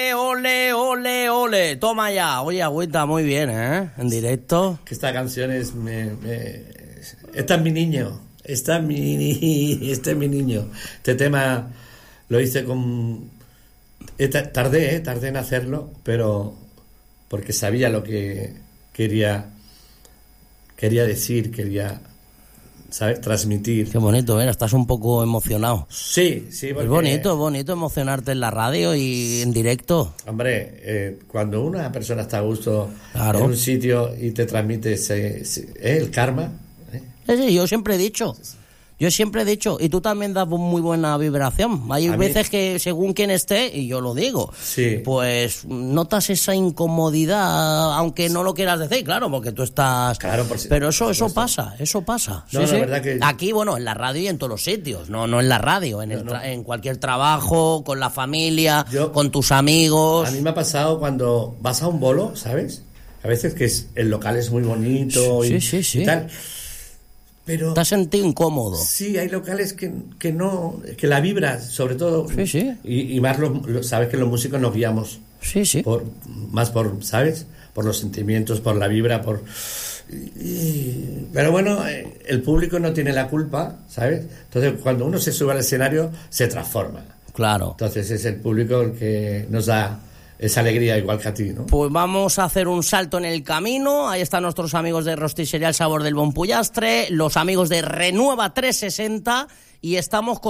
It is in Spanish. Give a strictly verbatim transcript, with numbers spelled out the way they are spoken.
Ole, ole, ole, toma ya. Oye, agüita, muy bien, ¿eh? En directo. Que esta canción es... Me, me... Esta es mi niño. Esta es mi... Este es mi niño. Este tema lo hice con... Tardé, ¿eh? Tardé en hacerlo, pero... Porque sabía lo que quería... Quería decir, quería... ¿Sabes? Transmitir. Qué bonito, ¿eh? Estás un poco emocionado. Sí, sí. Porque, es bonito, es bonito emocionarte en la radio y en directo. Hombre, eh, cuando una persona está a gusto claro. en un sitio y te transmite ese, ese, ¿eh? el karma. ¿eh? Sí, sí, yo siempre he dicho. Yo siempre he dicho, y tú también das muy buena vibración. Hay a veces mí... que según quien esté, y yo lo digo, sí. pues notas esa incomodidad, aunque no lo quieras decir, claro, porque tú estás... Claro, por si... Pero eso eso pasa, eso pasa. No, sí, la sí. verdad que... Aquí, bueno, en la radio y en todos los sitios, no no en la radio, en, no, el tra... no. en cualquier trabajo, con la familia, yo... con tus amigos... A mí me ha pasado cuando vas a un bolo, ¿sabes? A veces que es, el local es muy bonito sí, y, sí, sí. y tal... Pero te has sentido incómodo. Sí, hay locales que, que no, que la vibra, sobre todo, sí, sí. Y, y más los, los, sabes que los músicos nos guiamos, sí, sí, por, más por, ¿sabes? Por los sentimientos, por la vibra, por, y, y, pero bueno, el público no tiene la culpa, ¿sabes? Entonces cuando uno se sube al escenario se transforma. Claro. Entonces es el público el que nos da esa alegría igual que a ti, ¿no? Pues vamos a hacer un salto en el camino. Ahí están nuestros amigos de Rosticería El Sabor del Bon Pullastre, los amigos de Renueva trescientos sesenta y estamos con